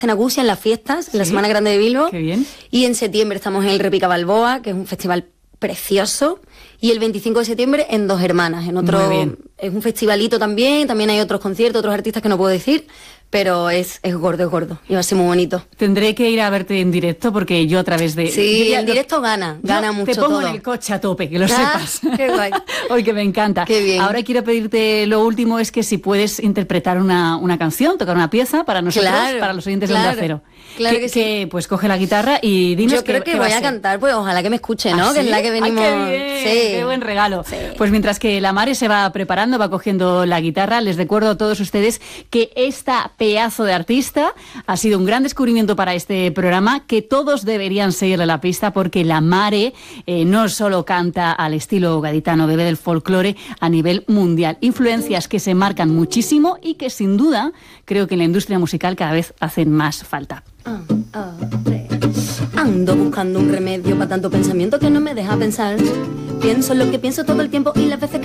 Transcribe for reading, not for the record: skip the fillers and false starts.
en Agusia, en las fiestas, en la Semana Grande de Bilbo. Qué bien. Y en septiembre estamos en el Repica Balboa, que es un festival precioso. Y el 25 de septiembre en Dos Hermanas, en otro... Muy bien. Es un festivalito también hay otros conciertos, otros artistas que no puedo decir, pero es gordo, y va a ser muy bonito. Tendré que ir a verte en directo porque yo a través de... Sí, en directo gana mucho te pongo todo. en el coche a tope, que lo sepas. Qué guay. Porque me encanta. Qué bien. Ahora quiero pedirte lo último, es que si puedes interpretar una canción, tocar una pieza para nosotros, para los oyentes de Onda Cero. Claro que sí. Pues coge la guitarra y dinos. Yo creo que voy a cantar, pues ojalá que me escuche, ¿no? ¿Ah, que sí? es la que venimos... ¡Ay, qué bien! Sí. ¡Qué buen regalo! Sí. Pues mientras que la Mare se va preparando, va cogiendo la guitarra, les recuerdo a todos ustedes que esta pedazo de artista ha sido un gran descubrimiento para este programa, que todos deberían seguirle la pista porque la Mare no solo canta al estilo gaditano, bebe del folclore a nivel mundial. Influencias que se marcan muchísimo y que sin duda creo que en la industria musical cada vez hacen más falta. Ando buscando un remedio para tanto pensamiento que no me deja pensar. Pienso en lo que pienso todo el tiempo y las veces